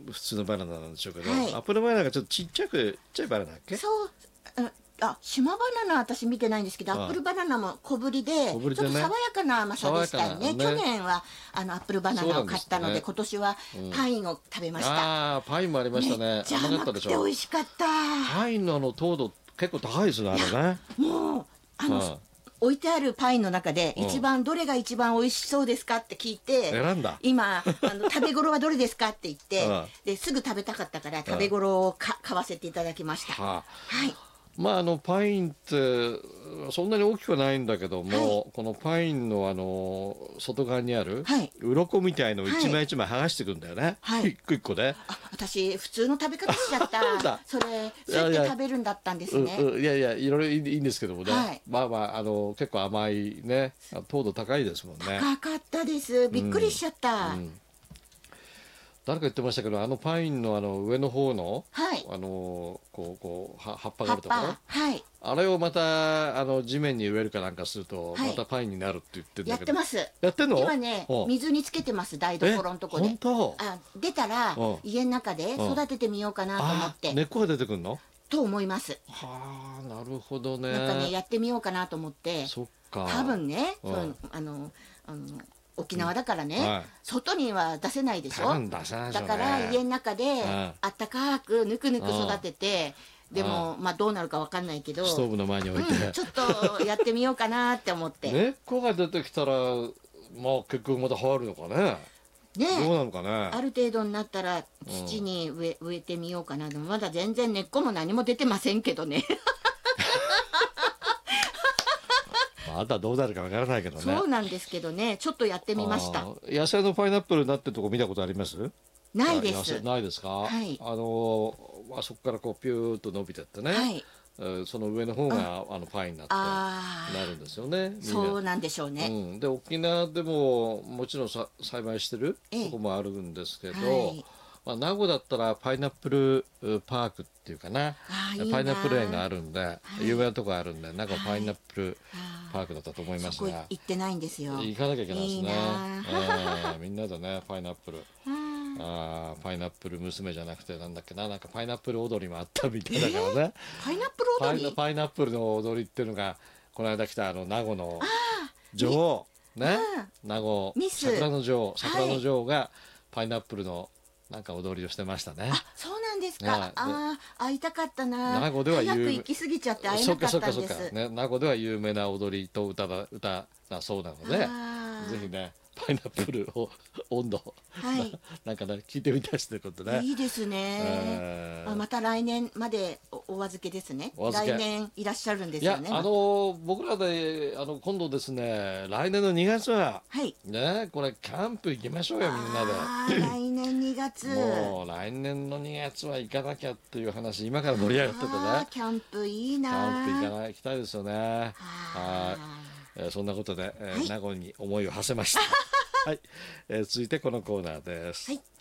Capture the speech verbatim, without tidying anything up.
普通のバナナなんでしょうけど、 はい、 アップルバナナがちょっとちっちゃくちっちゃいバナナだっけ。 そうあ、島バナナ私見てないんですけど、アップルバナナも小ぶりで、 小ぶりでね、 ちょっと爽やかな甘さでしたよね。 ね、 去年はあのアップルバナナを買ったので、 ね、 今年はパインを食べました。うん、 ああ、パインもありましたね。 めっちゃ甘くて美味しかった。 パインのあの糖度結構高いですね、あれね。 もうあの、うん、置いてあるパインの中で一番どれが一番美味しそうですかって聞いて、 選んだ。 今あの食べ頃はどれですかって言って、うん、ですぐ食べたかったから食べ頃をか買わせていただきました。はあ、はい。 まあ、あのパインってそんなに大きくはないんだけども、はい、このパインのあの外側にある、はい、鱗みたいのを一枚一枚剥がしていくんだよね、はい、一個一個で。 あ、私普通の食べ方しちゃったそれそうやって食べるんだったんですね。 いやいやいろいろいいんですけどもね、はい、まあまあ、あの結構甘いね、糖度高いですもんね。 高かったです。びっくりしちゃった、うんうん。 誰か言ってましたけど、あのパインのあの上の方の、はい、あのこうこう葉っぱがあるところ、はい、あれをまたあの地面に植えるかなんかすると、はい、またパインになるって言ってるんだけど。 やってます。 やってんの？ 今ね、水につけてます、台所のとこで。 本当？ あ、出たら家の中で育ててみようかなと思って。 根っこが出てくるの？ と思います。 はあ、なるほどね。 なんかね、やってみようかなと思って。 そっか。 多分ね、うん、そうあのあの沖縄だからね、はい、外には出せないでしょ。 出せないでしょうね。 だから家の中であったかくぬくぬく育てて、でもまあどうなるかわかんないけど、 ストーブの前に置いて、 うん、ちょっとやってみようかなって思って。 根っこが出てきたら、まあ結局また生えるのかね。ね、どうなのかね。 ある程度になったら土に植え、植えてみようかな。でもまだ全然根っこも何も出てませんけどね。 あとはどうなるかわからないけどね。 そうなんですけどね、ちょっとやってみました。 野菜のパイナップルになってるとこ見たことあります？ ないです。 ないですか？はい、あのあそこからこうピューッと伸びてってね、はい、その上の方があのパイになってなるんですよね。 そうなんでしょうね。 うん、で沖縄でももちろんさ栽培してるとこもあるんですけど、はい、まあ、名護だったらパイナップルパークっていうかな、いいパイナップル園があるんで、はい、有名なとこあるんで、名護パイナップルパークだったと思いますが、 行ってないんですよ。 行かなきゃいけないですね。いいえー、みんなでねパイナップルあパイナップル娘じゃなくてなんだっけな、なんかパイナップル踊りもあったみたいだからね、 えー、パイナップル踊りパイ、 パイナップルの踊りっていうのがこの間来たあの名護の女王ね、名護桜の女王桜の女王がパイナップルのなんか踊りをしてましたね。 あ、そうなんですか。ああ、会いたかったな。名護では早く行き過ぎちゃって会えなかったんです。そうかそうかそうか、ね、名護では有名な踊りと歌だ歌だそうなので、ぜひねパイナップルを温度、はい、なんかね聞いてみたいということね。 いいですね。えー、あ、また来年まで お, お預けですね。来年いらっしゃるんですよね。 いや、あの僕らであの今度ですね、来年のにがつは、はい、ね、これキャンプ行きましょうよみんなで。 来年にがつ。 もう来年のにがつは行かなきゃっていう話今から盛り上がっててね。 キャンプいいな。 キャンプ行かない行きたいですよね。はい、えー、そんなことで、えーはい、名護に思いを馳せました。はい、えー、続いてこのコーナーです。はい。